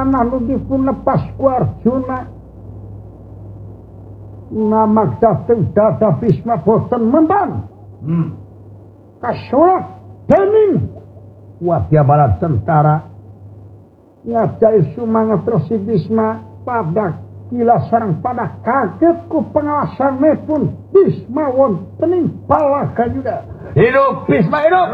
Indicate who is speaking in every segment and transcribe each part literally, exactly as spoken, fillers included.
Speaker 1: panah nu dipun lepas ku Arjuna namak dateng dada Bisma boten memban hmm. kasolak dening wadya bala tentara ngajai sumanget terus si Bisma pada kila sareng pada kaget ku pengawasannya pun Bisma wontening palaka juga hidup Bisma hidup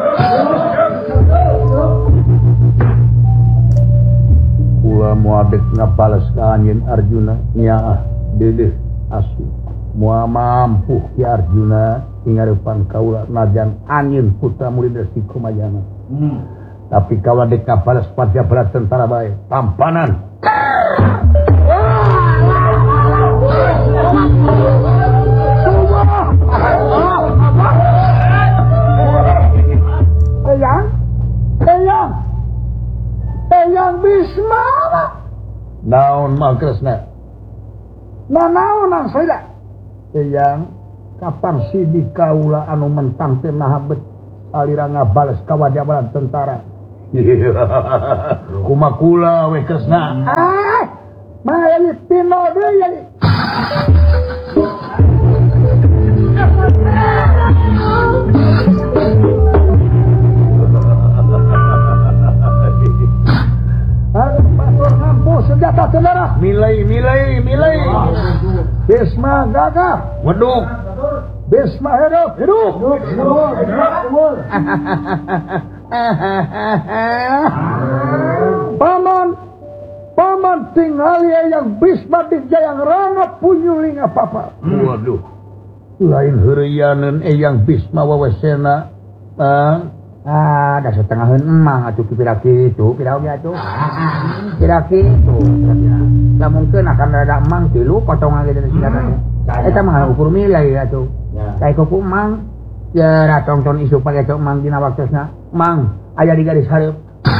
Speaker 1: Ula muadek ngapales ka anjeun Arjuna nya deuleuh asu moal mampu ki Arjuna ingarepan kaula najan anjeun putra murid Resi Kumayana hmm. tapi kaula dek ngapales padya bala tentara bae tampanan Eyang Eyang Eyang Bisma naon magresna na naonan saya Eyang kapan si di kaula anu mentang teh nahabet alira ngabales ka wadya bala tentara kumaha kula we kresna ah maya pino deui ya senjata saudara milai milai milai Bisma gagah weduk Bisma hidup hidup paman paman tinggal yang Bisma dijayang rangap punyuling apa-apa waduh lain heureuyeuneun eyang Bisma wawasena ah da setengaheun emang atuh kira kitu pira oge atuh kira kitu lamunkeun akan rada emang tilu potongan ge dari senjata eta mah ukur milai atuh kae kuku emang ya ratongton isu pake cok emang dina waktosna emang aya di garis hareup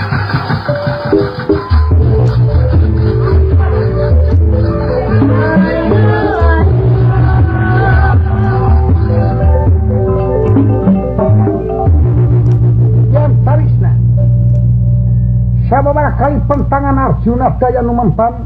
Speaker 1: sababaraha kali pentangan Arjuna daya nu mempan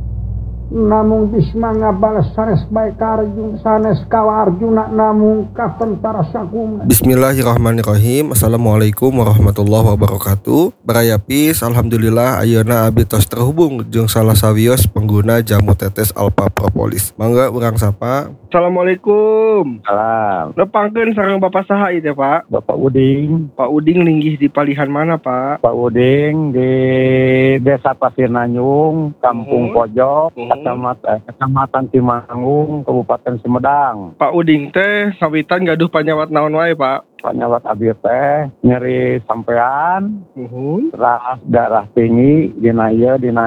Speaker 1: namun Bisma ngabales sanes bae ka Arjuna sanes ka Arjuna namun ka tentara sakumna.
Speaker 2: Bismillahirrahmanirrahim. Assalamualaikum warahmatullahi wabarakatuh. Barayapis alhamdulillah ayeuna abdi tos terhubung jeung salah sawios pengguna jamu tetes Alpha Propolis. Mangga urang sapa.
Speaker 3: Assalamualaikum.
Speaker 4: Salam.
Speaker 3: Nepangkeun sareng Bapak saha ieu teh, Pak?
Speaker 4: Bapak Uding.
Speaker 3: Pak Uding linggih di palihan mana, Pak?
Speaker 4: Pak Uding di Desa Pasir Nanyung, Kampung uh-huh. Pojok, uh-huh. Kecamatan, Kecamatan Timanggung, Kabupaten Sumedang.
Speaker 3: Pak Uding teh ngawitan gaduh panyawat naon wae, Pak?
Speaker 4: Panyawat abdi teh nyeri sampean,
Speaker 3: uh-huh.
Speaker 4: terus darah tinggi dina ieu dina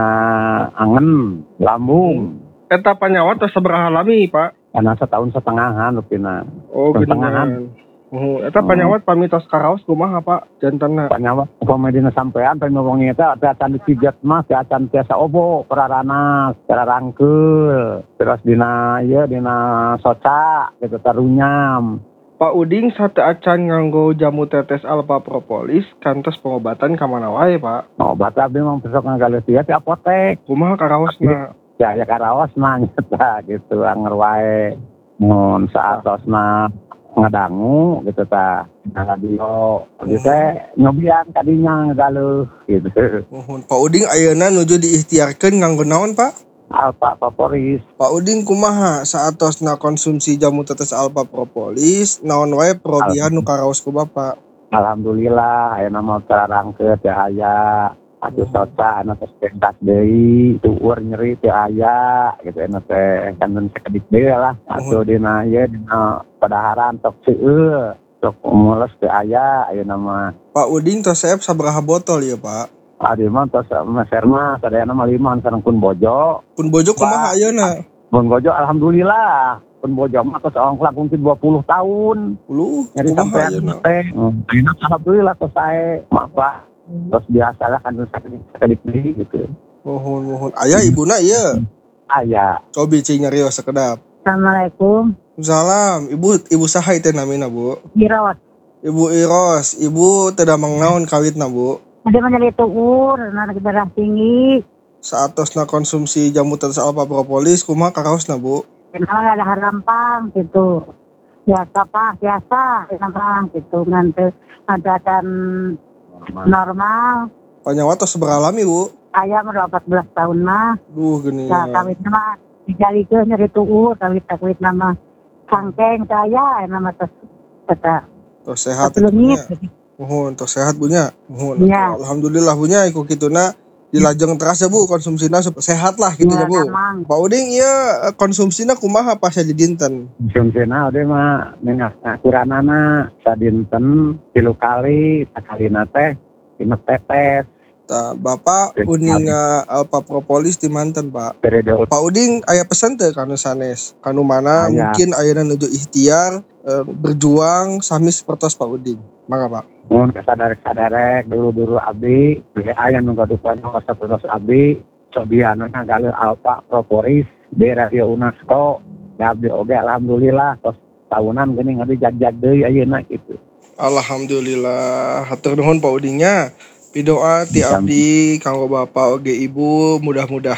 Speaker 4: angen, lambung.
Speaker 3: Eta panyawat tos sabaraha lami, Pak?
Speaker 4: Karena setahun setengahan rupina.
Speaker 3: Oh, setengahan. Uh, eta panyawat hmm. pamitos karaos kumaha Pak jantanna?
Speaker 4: Panyawat upama dina sampean teh ngomongin eta teh acan dipijet mah teh acan tiasa obo peraranas, cara rangkeul. Terus dina ieu dina soca gitu tarunyam.
Speaker 3: Pak Uding sate acan nganggo jamu tetes Alpha Propolis kantos pengobatan ka mana wae, Pak?
Speaker 4: Obat abdi mah besok ngagaleutian di apotek.
Speaker 3: Kumaha karaosna?
Speaker 4: Ya ya karaos mah nyata gitu anger wae mun saatosna ngadangu gitu tah na radio gitu teh nyobian kadinya nggaleuh gitu.
Speaker 3: Mohon Pak Uding ayeuna nuju diikhtiarkeun nganggo naon, Pak?
Speaker 4: Alpha Propolis.
Speaker 3: Pak Uding kumaha saatosna konsumsi jamu tetes Alpha Propolis naon wae perobihan nu karaos ku Bapak?
Speaker 4: Alhamdulillah ayeuna mah terangkeut teh aya atuh soca anu tos pentas deui tueur nyeri teu aya gitu anu teh kangen sakedik deui lah atuh dina ieu dina padaharan tok seueur tok mules teu aya ayeuna mah.
Speaker 3: Pak Uding tos saep sabaraha botol ieu, Pak?
Speaker 4: Ari mah tos meser mah sadayana mah lima sareng pun bojo.
Speaker 3: Pun bojo kumaha ayeuna?
Speaker 4: Pun bojo alhamdulillah. Pun bojo mah tos ongklak mungkin dua puluh tahun.
Speaker 3: Puluh?
Speaker 4: Jadi sampean teh alhamdulillah tos sae mah terus biasalah kan sakedik deui gitu.
Speaker 3: Mohon mohon. Aya ibuna ieu?
Speaker 4: Aya.
Speaker 3: Cobi cing nyarios sakedap.
Speaker 5: Assalamualaikum.
Speaker 3: Salam. Ibu ibu saha teh namina, Bu?
Speaker 5: Iros.
Speaker 3: Ibu Iros, ibu teu damang naon kawitna, Bu?
Speaker 5: Ada mah jadi tuur, na darah tinggi.
Speaker 3: saatosna konsumsi jamu tetes alpha propolis kumaha karaosna Bu?
Speaker 5: Kenapa ada harampang gitu. Biasa Pak, biasa. Kenapa gitu. Nanti ada dan normal.
Speaker 3: Panyawa tos beralami Bu?
Speaker 5: Ayah udah empat belas tahun mah.
Speaker 3: Duh gini.
Speaker 5: Nah, kawit nama dijalikeun nyeri tubuh, kawit-kawit nama sangkeng saya nama tos kata.
Speaker 3: Tos sehat.
Speaker 5: Lumit.
Speaker 3: Mohon tos sehat Bunya. Mohon.
Speaker 5: Iya.
Speaker 3: Alhamdulillah Bunya iku kituna dilajeng terasa Bu konsumsina supaya sehat lah gitu ya,
Speaker 5: Ya,
Speaker 3: Bu.
Speaker 5: emang.
Speaker 3: Pak Uding iya konsumsina kumaha pas di dinten?
Speaker 4: Konsumsina udah mah minyak kuranana sadinten tilu kali sakalina teh lima tetes
Speaker 3: Tah Bapak uninga alpha propolis di manten Pak.
Speaker 4: periode
Speaker 3: Pak Uding aya pesan teh kanu sanes kanu mana
Speaker 4: Aya.
Speaker 3: mungkin ayeuna nuju ikhtiar eh, berjuang sami sapertos Pak Uding. Mangga Pak.
Speaker 4: mun kasadarek-sadarek dulu-dulu abdi beli aya nu gadupan sapertos abdi sobiana galeur alpha propolis di radio UNESCO da abdi oge alhamdulillah tos tahunan geuning abdi jag-jag deui ayeuna kitu.
Speaker 3: Alhamdulillah hatur nuhun Pak Udingnya. Pidoa ti abdi kanggo Bapak oge Ibu mudah-mudahan